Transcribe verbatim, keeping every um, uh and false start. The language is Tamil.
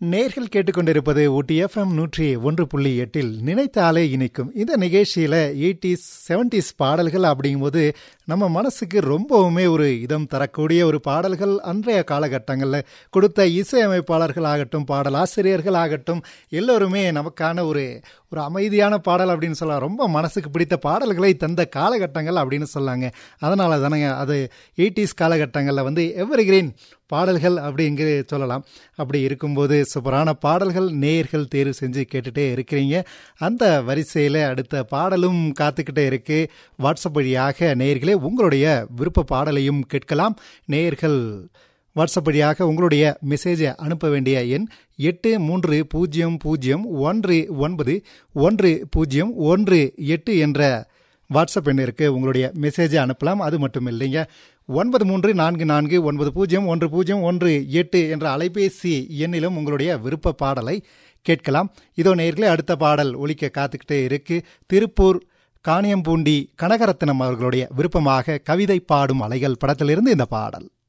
நேர்கள் கேட்டுக்கொண்டிருப்பது ஊட்டி எஃப்எம் நூற்றி ஒன்று புள்ளி எட்டில் நினைத்தாலே இனிக்கும். இந்த நிகழ்ச்சியில் எயிட்டிஸ் செவன்டிஸ் பாடல்கள் அப்படிங்கும்போது நம்ம மனசுக்கு ரொம்பவுமே ஒரு இதம் தரக்கூடிய ஒரு பாடல்கள். அன்றைய காலகட்டங்களில் கொடுத்த இசையமைப்பாளர்கள் ஆகட்டும், பாடல் ஆசிரியர்கள் ஆகட்டும், எல்லோருமே நமக்கான ஒரு ஒரு அமைதியான பாடல் அப்படின்னு சொல்லலாம். ரொம்ப மனசுக்கு பிடித்த பாடல்களை தந்த காலகட்டங்கள் அப்படின்னு சொல்லாங்க. அதனால தானேங்க அது எயிட்டிஸ் காலகட்டங்களில் வந்து எவர்கிரீன் பாடல்கள் அப்படிங்கிற சொல்லலாம். அப்படி இருக்கும்போது சூப்பரான பாடல்கள் நேயர்கள் தேர்வு செஞ்சு கேட்டுகிட்டே இருக்கிறீங்க. அந்த வரிசையில் அடுத்த பாடலும் காத்துக்கிட்டே இருக்கு. வாட்ஸ்அப் வழியாக நேயர்களே உங்களுடைய விருப்ப பாடலையும் கேட்கலாம். நேயர்கள் வாட்ஸ்அப் வழியாக உங்களுடைய மெசேஜை அனுப்ப வேண்டிய எண் எட்டு மூன்று பூஜ்ஜியம் பூஜ்ஜியம் ஒன்று ஒன்பது ஒன்று பூஜ்ஜியம் ஒன்று எட்டு என்ற வாட்ஸ்அப் எண்ணிற்கு உங்களுடைய மெசேஜை அனுப்பலாம். அது மட்டும் இல்லைங்க, ஒன்பது மூன்று நான்கு நான்கு ஒன்பது பூஜ்ஜியம் ஒன்று பூஜ்ஜியம் ஒன்று எட்டு என்ற அலைபேசி எண்ணிலும் உங்களுடைய விருப்ப பாடலை கேட்கலாம். இதோ நேயர்களே அடுத்த பாடல் ஒலிக்க காத்துக்கிட்டே இருக்கு. திருப்பூர் காணியம்பூண்டி கனகரத்னம் அவர்களுடைய விருப்பமாக கவிதை பாடும் அலைகள் படத்திலிருந்து இந்த பாடல்.